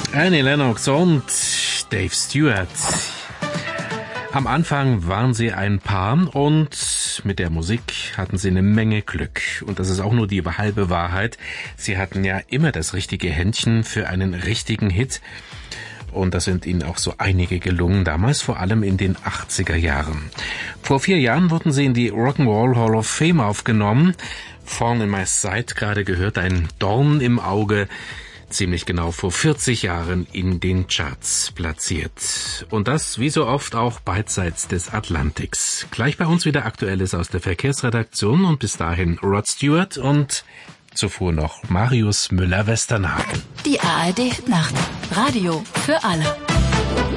Annie Lennox und Dave Stewart. Am Anfang waren sie ein Paar und mit der Musik hatten sie eine Menge Glück. Und das ist auch nur die halbe Wahrheit. Sie hatten ja immer das richtige Händchen für einen richtigen Hit. Und da sind ihnen auch so einige gelungen, damals vor allem in den 80er Jahren. Vor 4 Jahren wurden sie in die Rock'n'Roll Hall of Fame aufgenommen. Fallen in My Sight gerade gehört, ein Dorn im Auge. Ziemlich genau vor 40 Jahren in den Charts platziert. Und das, wie so oft, auch beidseits des Atlantiks. Gleich bei uns wieder Aktuelles aus der Verkehrsredaktion und bis dahin Rod Stewart und zuvor noch Marius Müller-Westernhagen. Die ARD Nacht. Radio für alle.